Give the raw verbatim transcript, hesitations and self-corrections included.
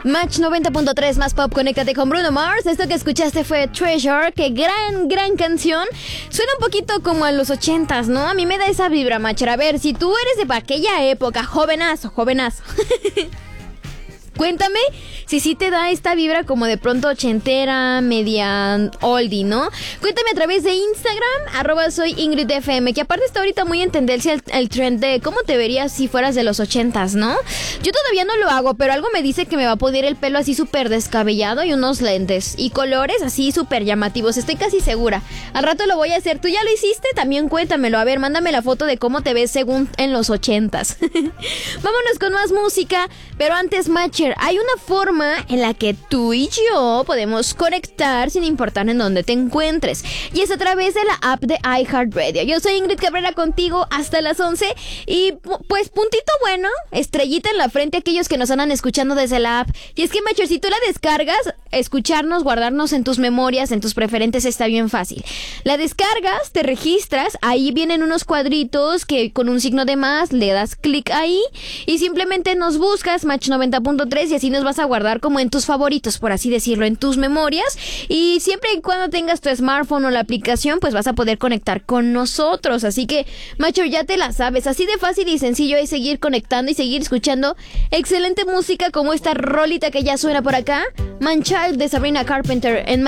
Match noventa punto tres más pop, conéctate con Bruno Mars. Esto que escuchaste fue Treasure, que gran, gran canción. Suena un poquito como a los ochentas, ¿no? A mí me da esa vibra, Matcher. A ver, si tú eres de aquella época, jovenazo, jovenazo. Cuéntame si sí te da esta vibra como de pronto ochentera, media oldie, ¿no? Cuéntame a través de Instagram, arroba soy Ingrid F M, que aparte está ahorita muy en tendencia el, el trend de cómo te verías si fueras de los ochentas, ¿no? Yo todavía no lo hago, pero algo me dice que me va a poner el pelo así súper descabellado y unos lentes y colores así súper llamativos, estoy casi segura. Al rato lo voy a hacer. ¿Tú ya lo hiciste? También cuéntamelo. A ver, mándame la foto de cómo te ves según en los ochentas. Vámonos con más música, pero antes, Matcher, hay una forma en la que tú y yo podemos conectar sin importar en dónde te encuentres, y es a través de la app de iHeartRadio. Yo soy Ingrid Cabrera contigo hasta las once y pues puntito bueno, estrellita en la frente a aquellos que nos andan escuchando desde la app. Y es que, Matcher, si tú la descargas, escucharnos, guardarnos en tus memorias, en tus preferentes está bien fácil. La descargas, te registras, ahí vienen unos cuadritos que con un signo de más le das clic ahí y simplemente nos buscas Match noventa punto tres y así nos vas a guardar como en tus favoritos, por así decirlo, en tus memorias, y siempre y cuando tengas tu smartphone o la aplicación, pues vas a poder conectar con nosotros. Así que, Matcher, ya te la sabes, así de fácil y sencillo es seguir conectando y seguir escuchando excelente música como esta rolita que ya suena por acá, Man Child de Sabrina Carpenter en